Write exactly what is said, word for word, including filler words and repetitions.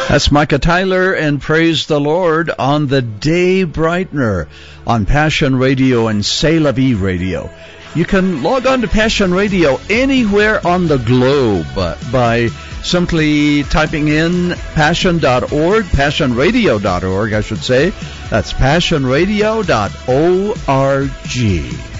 That's Micah Tyler and Praise the Lord on the Day Brightener on Passion Radio and C'est La Vie Radio. You can log on to Passion Radio anywhere on the globe by simply typing in passion dot org, passion radio dot org, I should say. That's passion radio dot org.